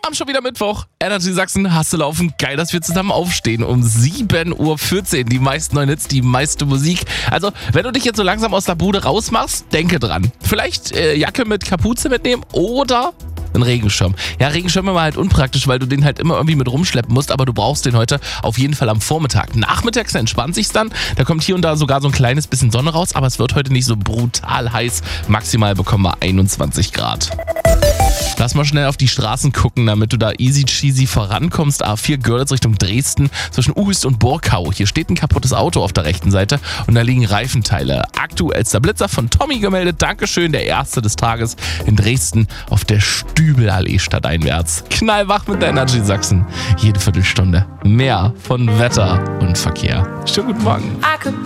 Haben schon wieder Mittwoch. Energy Sachsen, hast du laufen. Geil, dass wir zusammen aufstehen. Um 7:14 Uhr. Die meisten neuen Hits, die meiste Musik. Also, wenn du dich jetzt so langsam aus der Bude rausmachst, denke dran. Vielleicht Jacke mit Kapuze mitnehmen oder einen Regenschirm. Ja, Regenschirm war halt unpraktisch, weil du den halt immer irgendwie mit rumschleppen musst, aber du brauchst den heute auf jeden Fall am Vormittag. Nachmittags entspannt sich's dann. Da kommt hier und da sogar so ein kleines bisschen Sonne raus, aber es wird heute nicht so brutal heiß. Maximal bekommen wir 21 Grad. Lass mal schnell auf die Straßen gucken, damit du da easy cheesy vorankommst. A4 Görlitz Richtung Dresden zwischen Uhist und Borkau. Hier steht ein kaputtes Auto auf der rechten Seite und da liegen Reifenteile. Aktuellster Blitzer von Tommy gemeldet. Dankeschön, der erste des Tages in Dresden auf der Stübelallee stadteinwärts. Knallwach mit der Energy Sachsen. Jede Viertelstunde mehr von Wetter und Verkehr. Schönen guten Morgen.